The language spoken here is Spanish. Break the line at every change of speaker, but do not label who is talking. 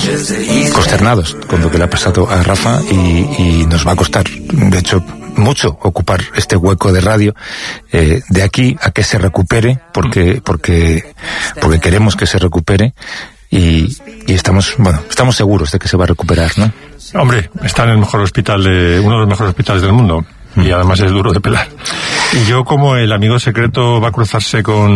consternados con lo que le ha pasado a Rafa y nos va a costar, de hecho, mucho ocupar este hueco de radio de aquí a que se recupere, porque queremos que se recupere y estamos seguros de que se va a recuperar, ¿no?
Hombre, está en el mejor hospital uno de los mejores hospitales del mundo y además es duro de pelar. Y yo, como el amigo secreto va a cruzarse con